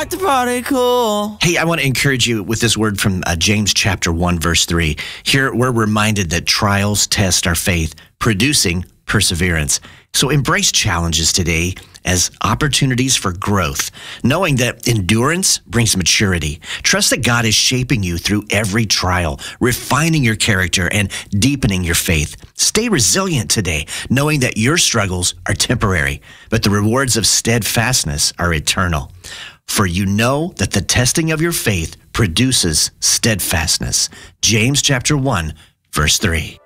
like to party cool. Hey, I want to encourage you with this word from James chapter 1, verse 3. Here, we're reminded that trials test our faith, producing perseverance. So embrace challenges today as opportunities for growth, knowing that endurance brings maturity. Trust that God is shaping you through every trial, refining your character and deepening your faith. Stay resilient today, knowing that your struggles are temporary, but the rewards of steadfastness are eternal. For you know that the testing of your faith produces steadfastness. James chapter 1, verse 3.